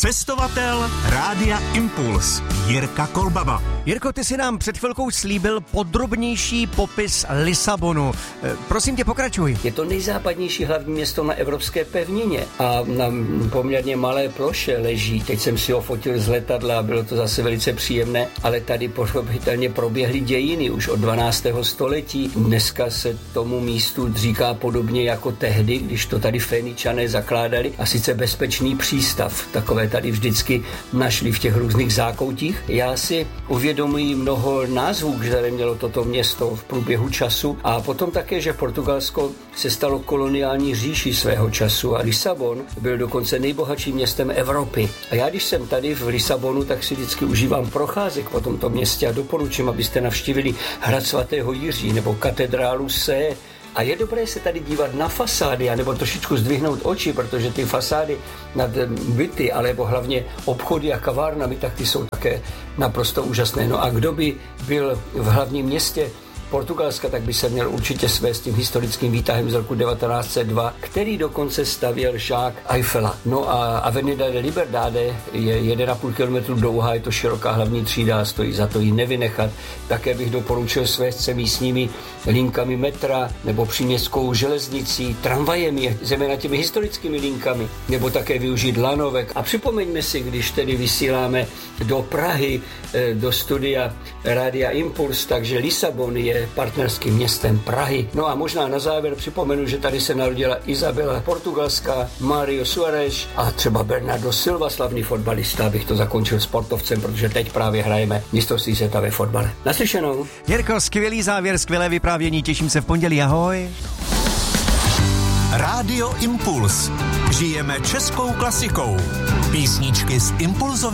Cestovatel Rádia Impuls Jirka Kolbaba. Jirko, ty si nám před chvilkou slíbil podrobnější popis Lisabonu. Prosím tě, pokračuj. Je to nejzápadnější hlavní město na evropské pevnině a na poměrně malé ploše leží. Teď jsem si ho fotil z letadla a bylo to zase velice příjemné, ale tady pochopitelně proběhly dějiny už od 12. století. Dneska se tomu místu říká podobně jako tehdy, když to tady Féničané zakládali, a sice bezpečný přístav. Takové tady vždycky našli v těch různých zákoutích. Já si uvědomuji mnoho názvů, které mělo toto město v průběhu času, a potom také, že Portugalsko se stalo koloniální říší svého času a Lisabon byl dokonce nejbohatším městem Evropy. A já, když jsem tady v Lisabonu, tak si vždycky užívám procházek po tomto městě a doporučím, abyste navštívili hrad svatého Jiří nebo katedrálu Sé. A je dobré se tady dívat na fasády, anebo trošičku zdvihnout oči, protože ty fasády nad byty, alebo hlavně obchody a kavárnami, tak ty jsou také naprosto úžasné. No a kdo by byl v hlavním městě Portugalska, tak by se měl určitě svést tím historickým výtahem z roku 1902, který dokonce stavěl Jacques Eiffela. No a Avenida de Liberdade je 1,5 kilometru dlouhá, je to široká hlavní třída a stojí za to ji nevynechat. Také bych doporučil svést se místními linkami metra nebo příměstskou železnicí, tramvajemi, zejména těmi historickými linkami, nebo také využít lanovek. A připomeňme si, když tedy vysíláme do Prahy, do studia Rádia Impuls, takže Lisabon je partnerským městem Prahy. No a možná na závěr připomenu, že tady se narodila Isabela Portugalská, Mário Soares a třeba Bernardo Silva, slavný fotbalista, abych to zakončil sportovcem, protože teď právě hrajeme mistrovství světa ve fotbale. Naslyšenou. Jirko, skvělý závěr, skvělé vyprávění, těším se v pondělí, ahoj. Rádio Impuls. Žijeme českou klasikou. Písničky z Impulzového